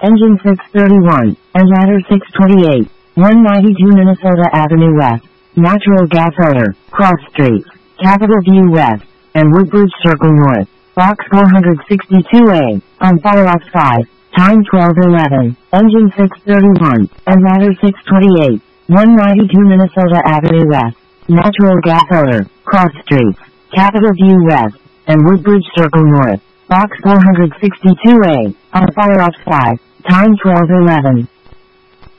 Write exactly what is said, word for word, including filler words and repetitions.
Engine six thirty-one, and ladder six twenty-eight, one ninety-two Minnesota Avenue West, natural gas odor, cross streets, Capitol View West, and Woodbridge Circle North, box four sixty-two A, on fire off five, time twelve eleven, engine six thirty-one, and ladder six twenty-eight, one ninety-two Minnesota Avenue West, natural gas odor, cross streets, Capitol View West, and Woodbridge Circle North, box four sixty-two A, on fire off five, time twelve eleven.